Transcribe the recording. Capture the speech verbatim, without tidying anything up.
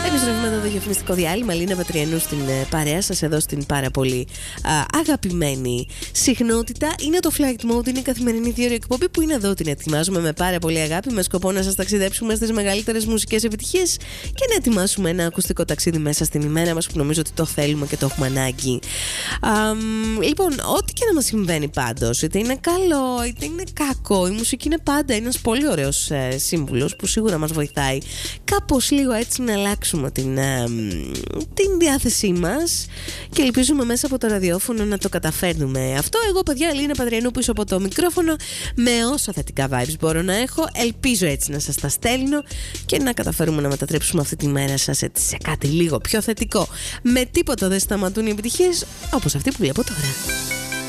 Επιστρέφουμε εδώ το διαφημιστικό διάλειμμα. Λίνα Πατριανού στην παρέα σας, εδώ στην πάρα πολύ α, αγαπημένη συχνότητα. Είναι το Flight Mode, είναι η καθημερινή δύο ώρη εκπομπή που είναι εδώ. Την ετοιμάζουμε με πάρα πολύ αγάπη, με σκοπό να σας ταξιδέψουμε στις μεγαλύτερες μουσικές επιτυχίες και να ετοιμάσουμε ένα ακουστικό ταξίδι μέσα στην ημέρα μας που νομίζω ότι το θέλουμε και το έχουμε ανάγκη. Α, λοιπόν, ό,τι και να μας συμβαίνει πάντως, είτε είναι καλό είτε είναι κακό, η μουσική είναι πάντα ένας πολύ ωραίος ε, σύμβουλος που σίγουρα μας βοηθάει κάπως λίγο έτσι να αλλάξουμε την, ε, την διάθεσή μας και ελπίζουμε μέσα από το ραδιόφωνο να το καταφέρνουμε αυτό. Εγώ, παιδιά, Λίνα Πατριανού πίσω από το μικρόφωνο, με όσα θετικά vibes μπορώ να έχω, ελπίζω έτσι να σας τα στέλνω και να καταφέρουμε να μετατρέψουμε αυτή τη μέρα σας σε κάτι λίγο πιο θετικό. Με τίποτα δεν σταματούν οι επιτυχίες όπως αυτή που βλέπω τώρα.